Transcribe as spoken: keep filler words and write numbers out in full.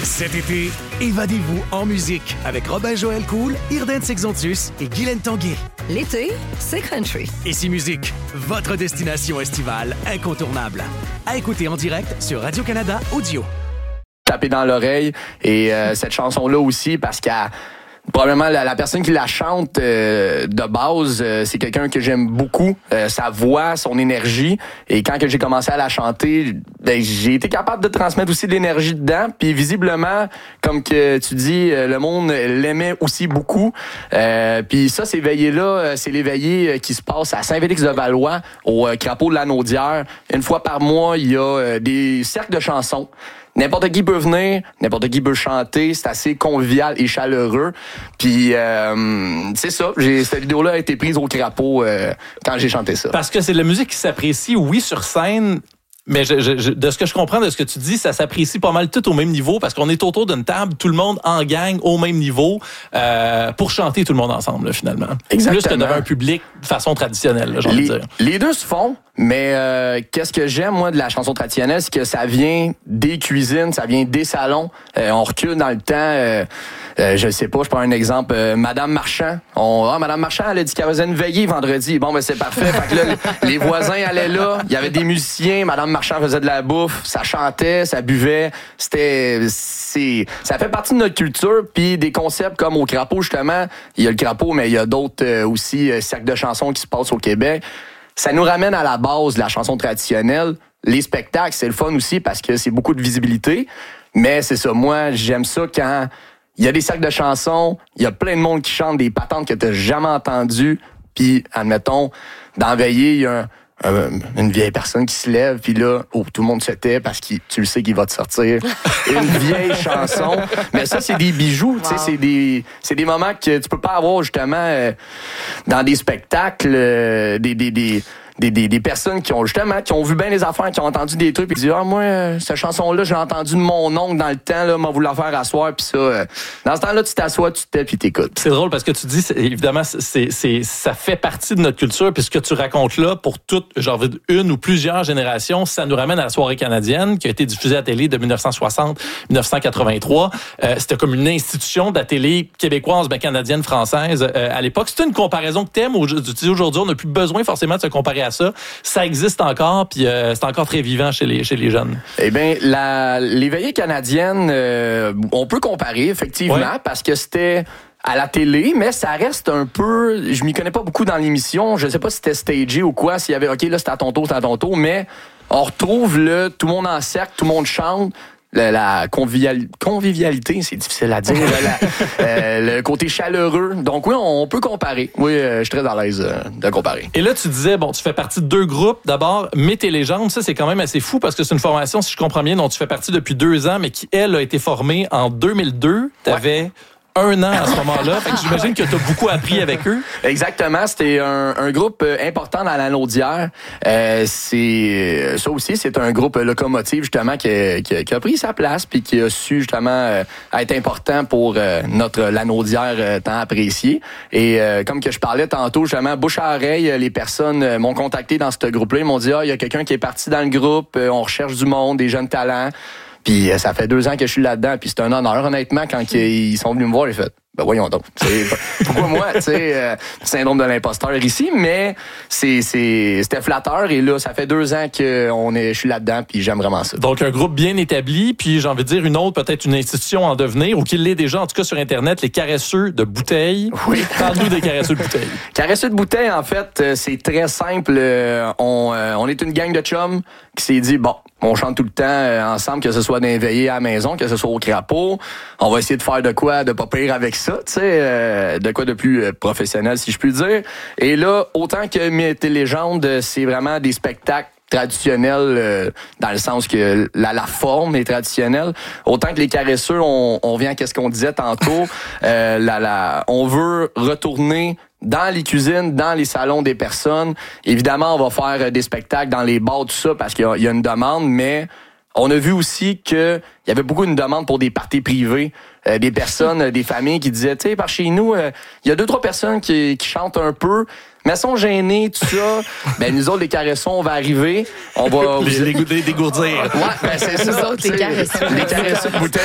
Cet été, évadez-vous en musique avec Robin-Joël Cool, Irden Sexontius et Guylaine Tanguay. L'été, c'est country. Ici Musique, votre destination estivale incontournable. À écouter en direct sur Radio-Canada Audio. Taper dans l'oreille et euh, cette chanson-là aussi parce qu'elle... Probablement, la, la personne qui la chante euh, de base, euh, c'est quelqu'un que j'aime beaucoup. Euh, sa voix, son énergie. Et quand que j'ai commencé à la chanter, ben, j'ai été capable de transmettre aussi de l'énergie dedans. Puis visiblement, comme que tu dis, euh, le monde l'aimait aussi beaucoup. Euh, puis ça, ces veillées-là, c'est les veillées qui se passent à Saint-Félix-de-Valois, au euh, Crapaud de la Naudière. Une fois par mois, il y a euh, des cercles de chansons. N'importe qui peut venir, n'importe qui peut chanter, c'est assez convivial et chaleureux. Puis euh, c'est ça, j'ai, cette vidéo-là a été prise au Crapaud euh, quand j'ai chanté ça. Parce que c'est de la musique qui s'apprécie, oui, sur scène. Mais je, je, je, de ce que je comprends de ce que tu dis, ça s'apprécie pas mal tout au même niveau parce qu'on est autour d'une table, tout le monde en gang au même niveau euh, pour chanter tout le monde ensemble, là, finalement. Exactement. Plus que devant un public de façon traditionnelle, là, j'ai envie de dire. Les deux se font, mais euh, qu'est-ce que j'aime, moi, de la chanson traditionnelle, c'est que ça vient des cuisines, ça vient des salons. Euh, on recule dans le temps... Euh, Euh, je sais pas, je prends un exemple. Euh, Madame Marchand. On, ah, Madame Marchand, elle a dit qu'elle faisait une veillée vendredi. Bon, ben c'est parfait. Fait que là, les, les voisins allaient là. Il y avait des musiciens. Madame Marchand faisait de la bouffe. Ça chantait, ça buvait. C'était... c'est Ça fait partie de notre culture. Puis des concepts comme au Crapaud, justement. Il y a le Crapaud, mais il y a d'autres euh, aussi euh, cercles de chansons qui se passent au Québec. Ça nous ramène à la base de la chanson traditionnelle. Les spectacles, c'est le fun aussi parce que c'est beaucoup de visibilité. Mais c'est ça, moi, j'aime ça quand... Il y a des sacs de chansons, il y a plein de monde qui chante des patentes que t'as jamais entendues. Puis, admettons, dans Veillée, il y a un, un, une vieille personne qui se lève, puis là, oh, tout le monde se tait parce que tu le sais qu'il va te sortir une vieille chanson. Mais ça, c'est des bijoux, wow. Tu sais, c'est des, c'est des moments que tu peux pas avoir justement euh, dans des spectacles, euh, des, des, des Des, des, des personnes qui ont justement qui ont vu bien les affaires, qui ont entendu des trucs, puis qui disent ah moi euh, cette chanson-là j'ai entendu de mon oncle dans le temps là, m'a voulu la faire asseoir, puis ça euh, dans ce temps-là tu t'assois, tu te tais puis t'écoutes. C'est drôle parce que tu dis c'est, évidemment c'est c'est ça fait partie de notre culture, puis ce que tu racontes là pour toute genre une ou plusieurs générations, ça nous ramène à la soirée canadienne qui a été diffusée à la télé de dix-neuf cent soixante à dix-neuf cent quatre-vingt-trois. Euh, c'était comme une institution de la télé québécoise, ben canadienne, française euh, à l'époque. C'est une comparaison que t'aimes aujourd'hui, on n'a plus besoin forcément de se comparer à ça. Ça existe encore, puis euh, c'est encore très vivant chez les, chez les jeunes. Eh bien, la, les veillées canadiennes, euh, on peut comparer, effectivement, ouais. Parce que c'était à la télé, mais ça reste un peu... Je m'y connais pas beaucoup dans l'émission, je sais pas si c'était stagé ou quoi, s'il y avait, OK, là, c'est à ton tour, c'est à ton tour, mais on retrouve le tout le monde en cercle, tout le monde chante. La, la convivial, convivialité, c'est difficile à dire. la, euh, le côté chaleureux. Donc oui, on peut comparer. Oui, euh, je suis très à l'aise euh, de comparer. Et là, tu disais, bon, tu fais partie de deux groupes. D'abord, Mythes et légendes. Ça, c'est quand même assez fou parce que c'est une formation, si je comprends bien, dont tu fais partie depuis deux ans, mais qui, elle, a été formée en deux mille deux. T'avais... Ouais. Un an à ce moment-là. Fait que j'imagine que tu as beaucoup appris avec eux. Exactement. C'était un, un groupe important dans la Naudière. Euh, c'est, ça aussi, c'est un groupe locomotive, justement, qui a, qui a, qui a pris sa place puis qui a su, justement, euh, être important pour euh, notre la Naudière euh, tant appréciée. Et euh, comme que je parlais tantôt, justement, bouche à oreille, les personnes euh, m'ont contacté dans ce groupe-là. Ils m'ont dit, ah, il y a quelqu'un qui est parti dans le groupe, euh, on recherche du monde, des jeunes talents. Puis ça fait deux ans que je suis là-dedans, puis c'est un honneur, honnêtement, quand ils sont venus me voir, j'ai fait, ben voyons donc, pourquoi moi, tu sais, euh, syndrome de l'imposteur ici, mais c'est, c'est, c'était flatteur, et là, ça fait deux ans que on est, je suis là-dedans, puis j'aime vraiment ça. Donc, un groupe bien établi, puis j'ai envie de dire une autre, peut-être une institution en devenir, ou qu'il l'est déjà, en tout cas sur Internet, les caresseux de bouteilles. Oui. Parle-nous des caresseux de bouteilles. Caresseux de bouteilles, en fait, c'est très simple. On, on est une gang de chums qui s'est dit, bon, on chante tout le temps ensemble, que ce soit dans les veillées à la maison, que ce soit au Crapaud. On va essayer de faire de quoi de pas pire avec ça, tu sais, euh, de quoi de plus euh, professionnel, si je puis dire. Et là, autant que Mythes et légendes, c'est vraiment des spectacles traditionnels euh, dans le sens que la, la forme est traditionnelle. Autant que les caresseux, on, on vient à ce qu'on disait tantôt, euh, la, la, on veut retourner dans les cuisines, dans les salons des personnes. Évidemment, on va faire des spectacles dans les bars, tout ça, parce qu'il y a, il y a une demande, mais on a vu aussi que il y avait beaucoup une demande pour des parties privées, euh, des personnes, euh, des familles qui disaient, tu sais, par chez nous, il euh, y a deux, trois personnes qui, qui chantent un peu, mais elles sont gênées, tout ça. Ben, nous autres, les caressons, on va arriver. On va... les, les, les dégourdir. Ouais, ben, c'est ça. Nous autres, les caressons. Les caressons de bouteilles.